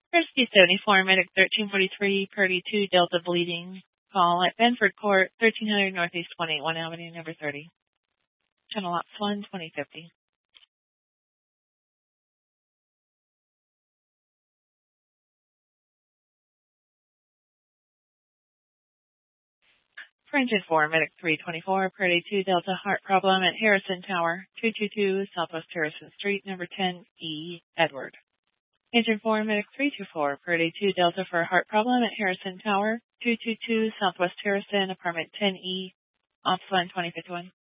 Rescue 74, Medic 1343, Purdy 2, Delta bleeding. Call at Benford Court, 1300 Northeast 181 Avenue, number 30. Channel Ops 1, 2050. For Engine 4, Medic 324, Purdy 2, Delta heart problem at Harrison Tower, 222 Southwest Harrison Street, number 10E, Edward. Engine 4, Medic 324, Purdy 2, Delta for heart problem at Harrison Tower, 222 Southwest Harrison, apartment 10E, Ops 1, 2051.